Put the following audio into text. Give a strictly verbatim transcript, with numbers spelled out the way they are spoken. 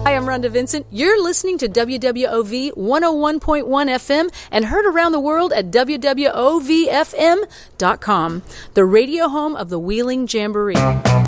Hi, I'm Rhonda Vincent. You're listening to W W O V one oh one point one F M and heard around the world at W W O V F M dot com, the radio home of the Wheeling Jamboree.